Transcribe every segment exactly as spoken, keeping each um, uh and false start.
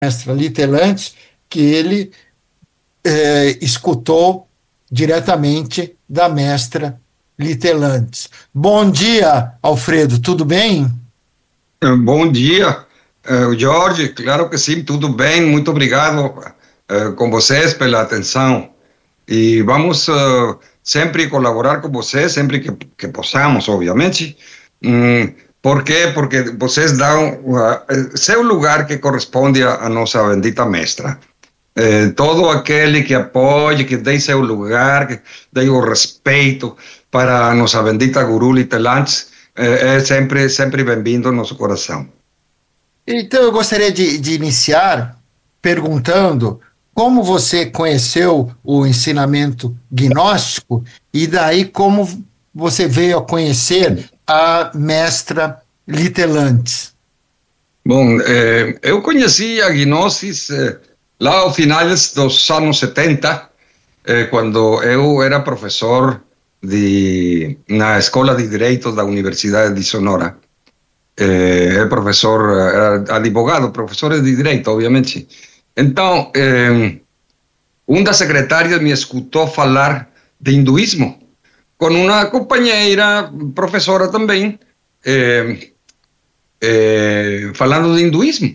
mestra Litelantes, que ele eh, escutou diretamente da mestra Litelantes. Bom dia, Alfredo, tudo bem? Eh, Bom dia, eh, Jorge. Claro que sim, tudo bem. Muito obrigado eh, com vocês pela atenção. E vamos eh, sempre colaborar com vocês, sempre que, que possamos, obviamente. Hum, por quê? Porque vocês dão uh, seu lugar que corresponde à, à nossa bendita mestra. Eh, todo aquele que apoie, que dê seu lugar, que dê o respeito para a nossa bendita Guru Litelantes, eh, é sempre, sempre bem-vindo ao nosso coração. Então, eu gostaria de, de iniciar perguntando como você conheceu o ensinamento gnóstico e daí como você veio a conhecer a mestra Litelantes. Bom, eh, eu conheci a Gnosis eh, lá ao finais dos anos setenta, eh, quando eu era professor de, na Escola de Direito da Universidade de Sonora. Eh, é professor, era advogado, professor de Direito, obviamente. Então, eh, uma das secretárias me escutou falar de hinduísmo, com uma companheira, professora também, eh, eh, falando de hinduísmo.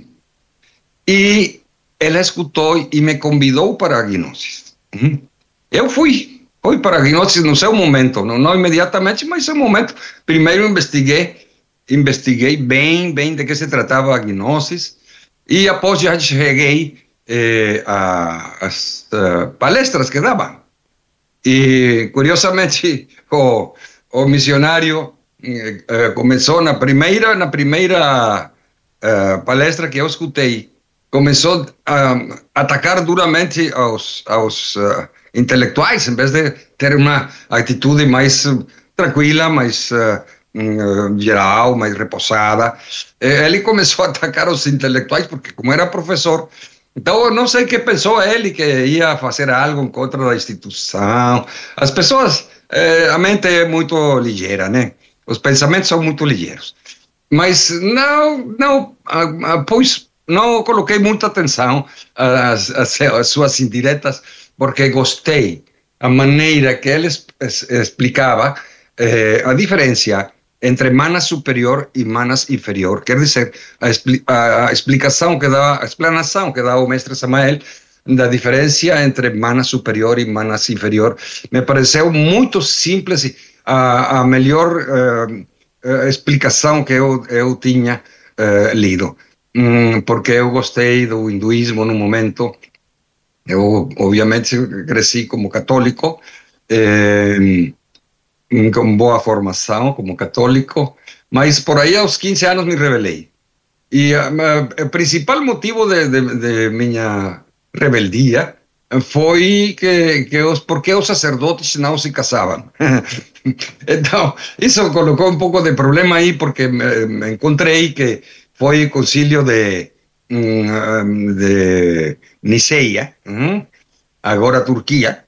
E ela escutou e me convidou para a Gnosis. Uhum. Eu fui, fui para a Gnosis no seu momento, não, não imediatamente, mas no seu momento. Primeiro investiguei, investiguei bem, bem de que se tratava a Gnosis, e após já cheguei eh, às uh, palestras que dava. E, curiosamente, o, o missionário eh, eh, começou na primeira, na primeira uh, palestra que eu escutei, começou a atacar duramente aos, aos uh, intelectuais, em vez de ter uma atitude mais uh, tranquila, mais uh, uh, geral, mais repousada. Eh, ele começou a atacar os intelectuais, porque como era professor, então eu não sei o que pensou ele, que ia fazer algo contra a instituição. As pessoas, eh, a mente é muito ligeira, né? Os pensamentos são muito ligeiros. Mas não, não, uh, uh, pois não coloquei muita atenção às, às, às suas indiretas, porque gostei a maneira que ele es, es, explicava eh, a diferença entre manas superior e manas inferior. Quer dizer, a, expli a, a explicação que dá, a explanação que dá o mestre Samael da diferença entre mana superior e manas inferior me pareceu muito simples e a, a melhor uh, uh, explicação que eu, eu tinha uh, lido. Porque eu gostei do hinduísmo no momento. Eu, obviamente, cresci como católico, eh, com boa formação como católico, mas por aí aos quinze anos me rebelei. E uh, o principal motivo de, de, de minha rebeldia foi que, que os, porque os sacerdotes não se casavam. Então, isso colocou um pouco de problema aí, porque me, me encontrei que foi o concílio de, de Niceia, agora Turquia,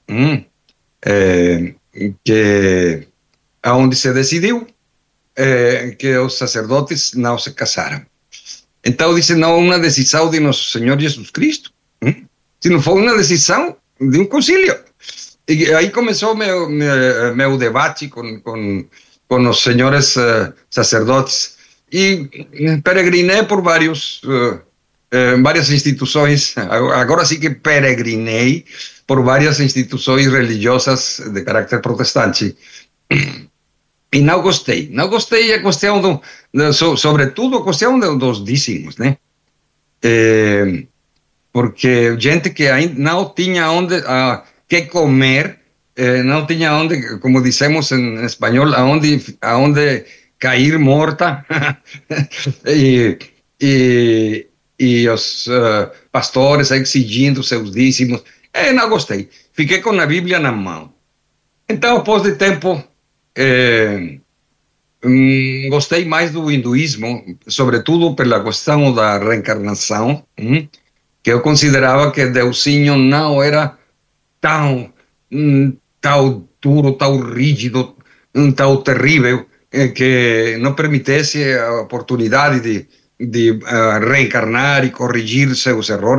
que, onde se decidiu que os sacerdotes não se casaram. Então, disse, não é uma decisão de nosso Senhor Jesus Cristo, sino foi uma decisão de um concílio. E aí começou meu, meu, meu debate com, com, com os senhores uh, sacerdotes, e peregrinei por vários, uh, uh, várias instituições. Agora sim que peregrinei por várias instituições religiosas de caráter protestante. E não gostei. Não gostei a questão, do, do, sobretudo a questão dos dízimos, né? É, porque gente que ainda não tinha onde, uh, que comer, eh, não tinha onde, como dizemos em espanhol, aonde, aonde cair morta, e, e, e os uh, pastores exigindo seus dízimos. Eh, não gostei. Fiquei com a Bíblia na mão. Então, após de tempo, eh, hum, gostei mais do hinduísmo, sobretudo pela questão da reencarnação, hum, que eu considerava que Deusinho não era tão, tão duro, tão rígido, tão terrível, que não permitisse a oportunidade de, de uh, reencarnar e corrigir seus errores.